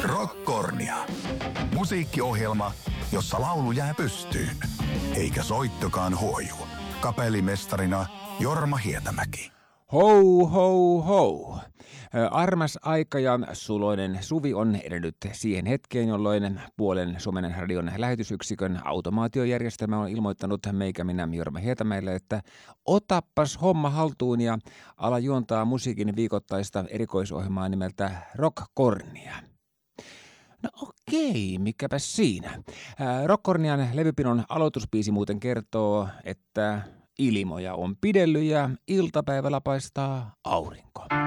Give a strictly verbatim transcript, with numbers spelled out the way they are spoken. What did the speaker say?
Rockkornia. Musiikkiohjelma, jossa laulu jää pystyyn, eikä soittokaan huoju. Kapellimestarina Jorma Hietämäki. Hou, hou, hou. Armas aika ja suloinen suvi on edennyt siihen hetkeen, jolloin puolen Suomen radion lähetysyksikön automaatiojärjestelmä on ilmoittanut meikä minä Jorma Hietämäelle, että otappas homma haltuun ja ala juontaa musiikin viikoittaista erikoisohjelmaa nimeltä Rockkornia. No okei, mikäpä siinä. Rockkornian levypinon aloitusbiisi muuten kertoo, että ilmoja on pidellyt ja iltapäivällä paistaa aurinko.